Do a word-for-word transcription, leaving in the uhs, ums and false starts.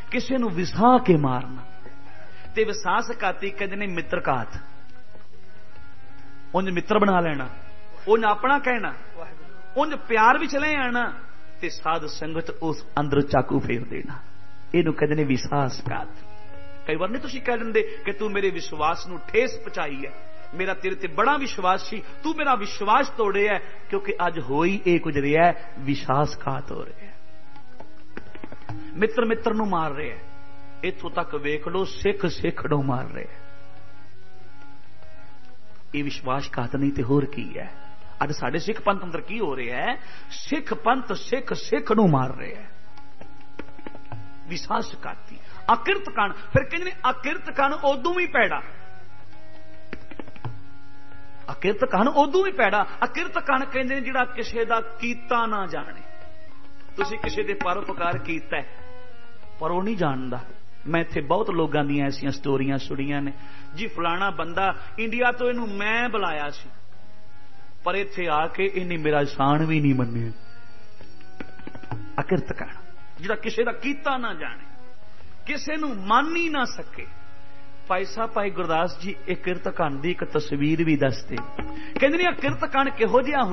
किसी नूं विसा के मारना। ते विसासघाती कहते ने मित्रघात। उंज मित्र बना लेना, उंज अपना कहना, उंज प्यार भी चले आना ते साध संगत उस अंदर चाकू फेर देना। इनू कहते ने विसासघात। कई बार नहीं तुसीं कह दिंदे कि तू मेरे विश्वास नूं ठेस पहुंचाई है, मेरा तेरे ते बड़ा विश्वास सी, तू मेरा विश्वास तोड़े है, क्योंकि अज हो ही ये कुछ रहा है, विश्वासघात हो रहा है। मित्र मित्र नूं मार रहे हैं। इथों तक वेख लो सिख सिख नूं मार रहे हैं। ये विश्वासघात नहीं तो होर की है। अज साडे सिख पंथ अंदर की हो रहा है, सिख पंथ सिख सिख नूं मार रहे हैं। विश्वासघाती अकिरत कण। फिर कहते अकिरत कण उदों भी पैड़ा, अकिरत कण उदों भी पैड़ा। अकिरत कण कहते जिहड़ा किसी दा कीता ना जाने। तुसीं किसी दे परोपकार कीता है पर वो नहीं जानता। मैं इत्थे बहुत लोगों दी ऐसियां स्टोरियां सुनियां ने जी, फलाना बंदा इंडिया तो इनू मैं बुलाया सी, पर इत्थे आके इन्हें मेरा एहसान भी नहीं मन्निया। अकिरत कण जिहड़ा किसी दा कीता ना जाने, किसी नू मान ही ना सके। भाई साहब भाई गुरदास जी एक किरत कण दी एक तस्वीर भी दसदे। कहंदे ने किरत कण किहो जिहा